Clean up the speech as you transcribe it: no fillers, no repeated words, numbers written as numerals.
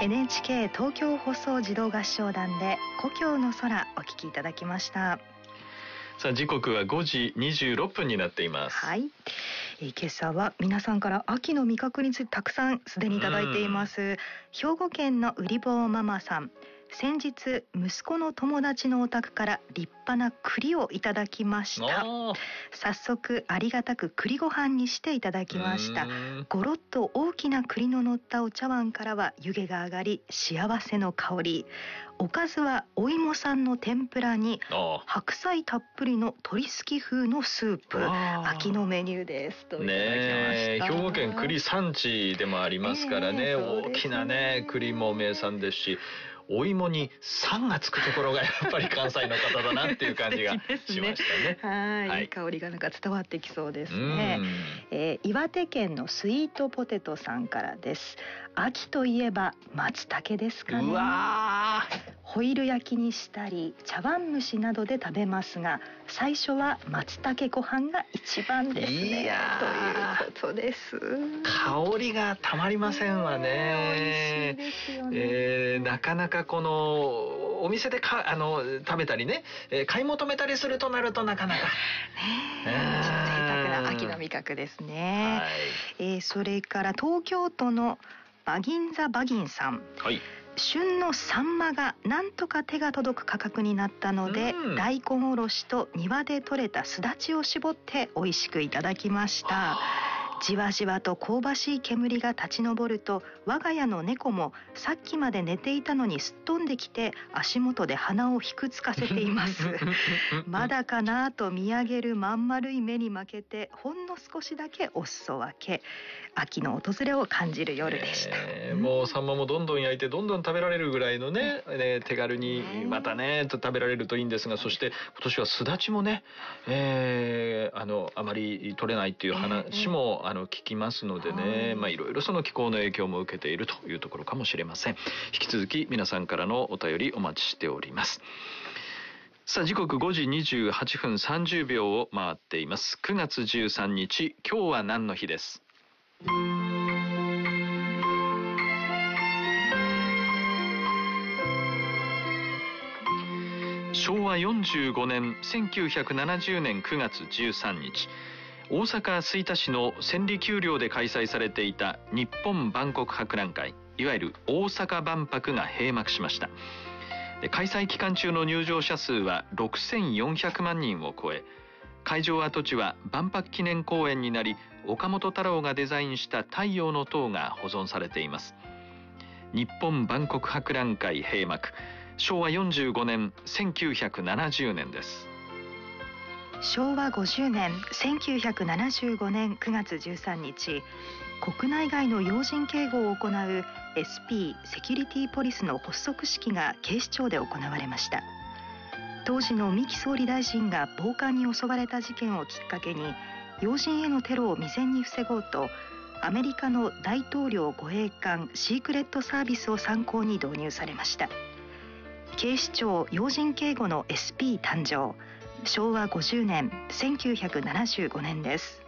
NHK 東京放送児童合唱団で故郷の空お聴きいただきました。 さあ時刻は5時26分になっています。 はい、今朝は皆さんから秋の味覚についてたくさんすでにいただいています。兵庫県のうり坊ママさん、先日息子の友達のお宅から立派な栗をいただきました。早速ありがたく栗ご飯にしていただきました。ごろっと大きな栗の乗ったお茶碗からは湯気が上がり幸せの香り。おかずはお芋さんの天ぷらに白菜たっぷりの鶏すき風のスープ。秋のメニューですといただきました。 兵庫県栗産地でもありますからね、大きなね栗も名産ですし、お芋に酸がつくところがやっぱり関西の方だなっていう感じがしましたね。 はい、いい香りがなんか伝わってきそうですね。岩手県のスイートポテトさんからです。秋といえば松茸ですかね。 うわー、 ホイル焼きにしたり茶碗蒸しなどで食べますが、最初は松茸ご飯が一番ですねということです。 香りがたまりませんわね。 美味しいですよね。 なかなかこのお店で食べたりね、買い求めたりするとなるとなかなか贅沢な秋の味覚ですね。それから東京都のバギンザバギンさん、旬のサンマがなんとか手が届く価格になったので、大根おろしと庭で採れたすだちを絞って美味しくいただきました。じわじわと香ばしい煙が立ち上ると、我が家の猫もさっきまで寝ていたのにすっ飛んできて足元で鼻をひくつかせていますまだかなと見上げるまん丸い目に負けて、ほんの少しだけお裾分け。秋の訪れを感じる夜でした。 もうサンマもどんどん焼いてどんどん食べられるぐらいのね、手軽にまたね食べられるといいんですが、そして今年はすだちもね、あまり取れないっていう話も聞きますのでね、いろいろその気候の影響も受けているというところかもしれません。引き続き皆さんからのお便りお待ちしております。さあ時刻5時28分30秒を回っています。9月13日、今日は何の日です。昭和45年1970年9月13日、大阪吹田市の千里丘陵で開催されていた日本万国博覧会、いわゆる大阪万博が閉幕しました。開催期間中の入場者数は6400万人を超え、会場跡地は万博記念公園になり、岡本太郎がデザインした太陽の塔が保存されています。日本万国博覧会閉幕、昭和45年1970年です。 昭和50年1975年9月13日、国内外の要人警護を行う SP セキュリティポリスの発足式が警視庁で行われました。当時の三木総理大臣が暴漢に襲われた事件をきっかけに、要人へのテロを未然に防ごうと、アメリカの大統領護衛艦シークレットサービスを参考に導入されました。警視庁要人警護の SP 誕生、昭和50年1975年です。